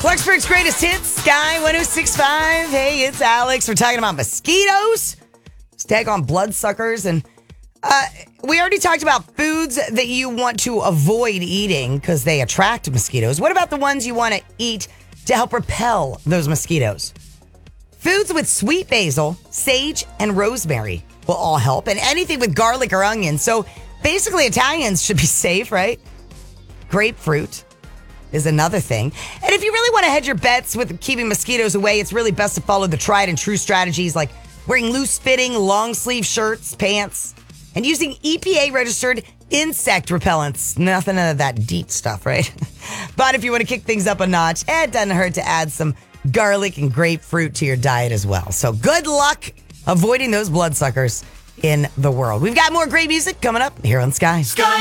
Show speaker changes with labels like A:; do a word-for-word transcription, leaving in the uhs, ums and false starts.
A: Clarksburg's greatest hits, Sky one oh six point five. Hey, it's Alex. We're talking about mosquitoes. Stag on bloodsuckers. And uh, we already talked about foods that you want to avoid eating because they attract mosquitoes. What about the ones you want to eat to help repel those mosquitoes? Foods with sweet basil, sage, and rosemary will all help. And anything with garlic or onion. So basically, Italians should be safe, right? Grapefruit is another thing. And if you really want to hedge your bets with keeping mosquitoes away, it's really best to follow the tried and true strategies like wearing loose-fitting, long-sleeve shirts, pants, and using E P A-registered insect repellents. Nothing of that deep stuff, right? But if you want to kick things up a notch, it doesn't hurt to add some garlic and grapefruit to your diet as well. So good luck avoiding those bloodsuckers in the world. We've got more great music coming up here on Sky. Sky.